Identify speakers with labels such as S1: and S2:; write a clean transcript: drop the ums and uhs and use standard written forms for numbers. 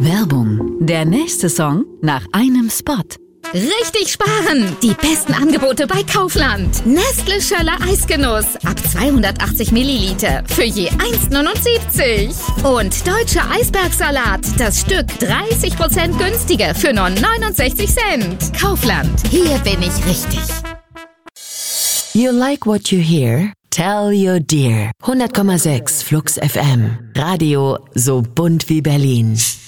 S1: Werbung. Der nächste Song nach einem Spot.
S2: Richtig sparen! Die besten Angebote bei Kaufland. Nestle Schöller Eisgenuss ab 280 Milliliter für je 1,79. Und Deutscher Eisbergsalat, das Stück 30% günstiger für nur 69 Cent. Kaufland, hier bin ich richtig.
S3: You like what you hear? Tell your dear. 100,6 Flux FM. Radio so bunt wie Berlin.